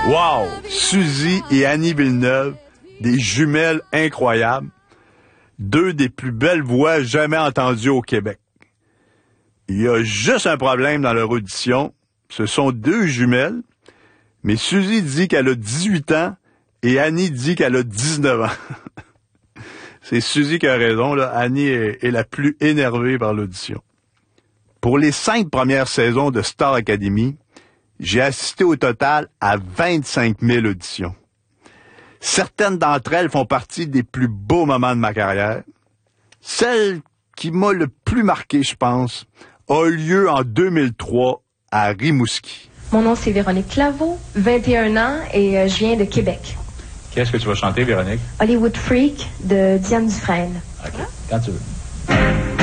Wow! Suzy et Annie Villeneuve, des jumelles incroyables. Deux des plus belles voix jamais entendues au Québec. Il y a juste un problème dans leur audition. Ce sont deux jumelles, mais Suzy dit qu'elle a 18 ans et Annie dit qu'elle a 19 ans. C'est Suzy qui a raison, là. Annie est la plus énervée par l'audition. Pour les 5 premières saisons de Star Academy, j'ai assisté au total à 25 000 auditions. Certaines d'entre elles font partie des plus beaux moments de ma carrière. Celle qui m'a le plus marqué, je pense, a eu lieu en 2003 à Rimouski. Mon nom, c'est Véronique Claveau, 21 ans, et je viens de Québec. Qu'est-ce que tu vas chanter, Véronique? Hollywood Freak de Diane Dufresne. OK. Quand tu veux.